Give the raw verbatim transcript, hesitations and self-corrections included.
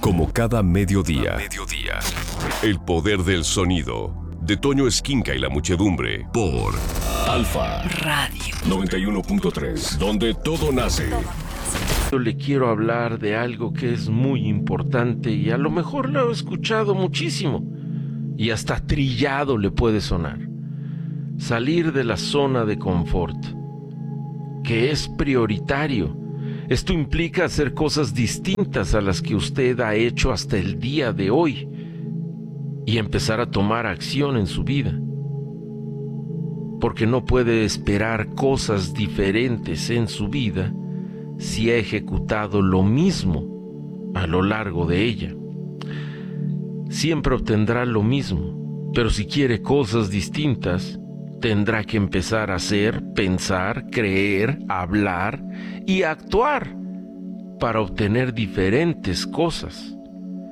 Como cada mediodía. mediodía. El poder del sonido. De Toño Esquinca y la muchedumbre. Por Alfa Radio noventa y uno punto tres. Donde todo nace. Yo le quiero hablar de algo que es muy importante y a lo mejor lo he escuchado muchísimo y hasta trillado le puede sonar. Salir de la zona de confort, que es prioritario. Esto implica hacer cosas distintas a las que usted ha hecho hasta el día de hoy y empezar a tomar acción en su vida. Porque no puede esperar cosas diferentes en su vida si ha ejecutado lo mismo a lo largo de ella. Siempre obtendrá lo mismo, pero si quiere cosas distintas, tendrá que empezar a hacer, pensar, creer, hablar y actuar para obtener diferentes cosas.